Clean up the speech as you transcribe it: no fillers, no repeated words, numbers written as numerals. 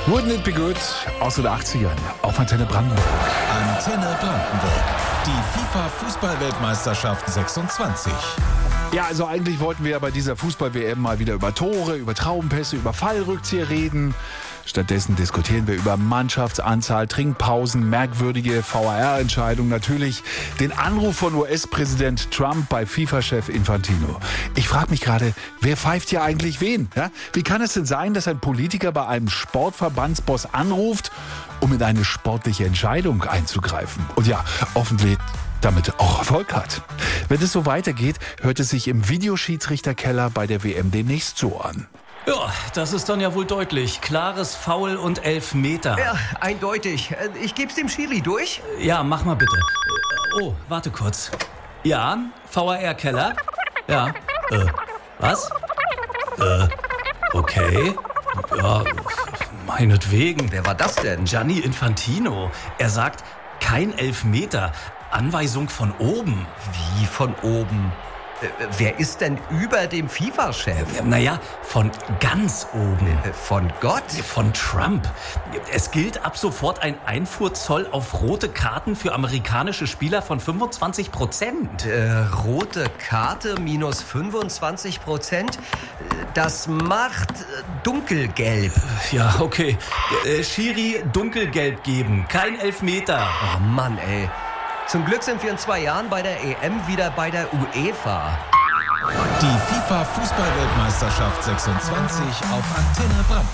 Wouldn't it be good? Aus den 80ern auf Antenne Brandenburg. Antenne Brandenburg. Die FIFA-Fußball-Weltmeisterschaft 26. Ja, also eigentlich wollten wir ja bei dieser Fußball-WM mal wieder über Tore, über Traumpässe, über Fallrückzieher reden. Stattdessen diskutieren wir über Mannschaftsanzahl, Trinkpausen, merkwürdige VAR-Entscheidungen, natürlich den Anruf von US-Präsident Trump bei FIFA-Chef Infantino. Ich frage mich gerade, wer pfeift hier eigentlich wen? Ja? Wie kann es denn sein, dass ein Politiker bei einem Sportverbandsboss anruft, um in eine sportliche Entscheidung einzugreifen? Und ja, hoffentlich damit auch Erfolg hat. Wenn es so weitergeht, hört es sich im Videoschiedsrichterkeller bei der WM demnächst so an. Ja, das ist dann ja wohl deutlich. Klares Foul und Elfmeter. Ja, eindeutig. Ich geb's dem Schiri durch. Ja, mach mal bitte. Oh, warte kurz. Ja, VAR-Keller. Ja, was? Okay. Ja, meinetwegen. Wer war das denn? Gianni Infantino. Er sagt, kein Elfmeter. Anweisung von oben. Wie von oben? Wer ist denn über dem FIFA-Chef? Naja, von ganz oben. Von Gott? Von Trump. Es gilt ab sofort ein Einfuhrzoll auf rote Karten für amerikanische Spieler von 25%. Rote Karte minus 25%? Das macht dunkelgelb. Ja, okay. Schiri dunkelgelb geben. Kein Elfmeter. Oh Mann, ey. Zum Glück sind wir in 2 Jahren bei der EM wieder bei der UEFA. Die FIFA-Fußball-Weltmeisterschaft 26 auf Antenne Brandenburg.